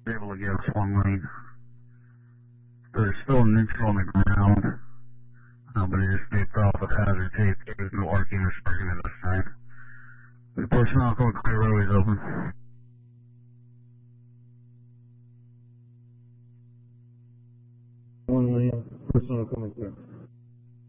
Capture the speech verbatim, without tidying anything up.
able to get us one lane. They're still neutral on the ground, uh, but it just taped off with hazard tape. There's no arcing or sparking at this time. The personnel code clear road is open. One lane, personnel coming clear.